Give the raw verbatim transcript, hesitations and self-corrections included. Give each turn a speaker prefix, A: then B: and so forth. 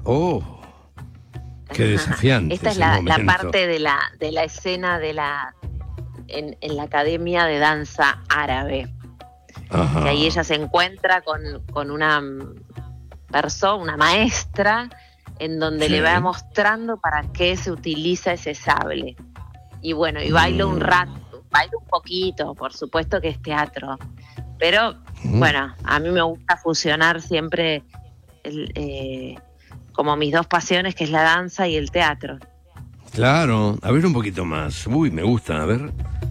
A: Oh, qué desafiante.
B: Esta es la, la parte de la, de la escena de la en, en la Academia de Danza Árabe. Ajá. Que ahí ella se encuentra con, con una persona, una maestra, en donde sí. le va mostrando para qué se utiliza ese sable. Y bueno, y bailo mm. un rato, bailo un poquito, por supuesto que es teatro, pero mm. bueno, a mí me gusta fusionar siempre el, eh, como mis dos pasiones, que es la danza y el teatro.
A: Claro, a ver un poquito más. Uy, me gusta, a ver.